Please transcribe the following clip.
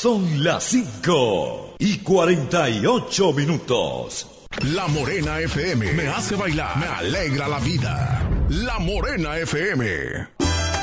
Son las 5:48. La Morena FM me hace bailar, me alegra la vida. La Morena FM.